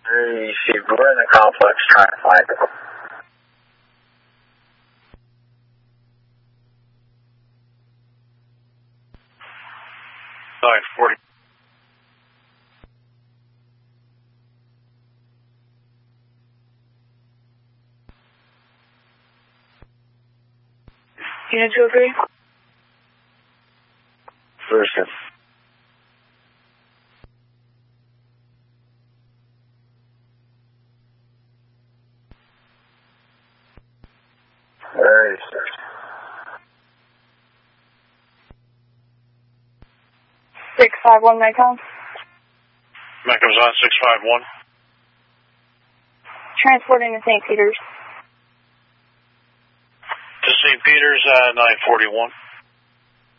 You see, we're in the complex trying to find it. Side 40. Unit 203. Version. Where is it? 651 Metcalf. Metcalf's on 651. Transporting to St. Peter's. To St. Peter's, 941.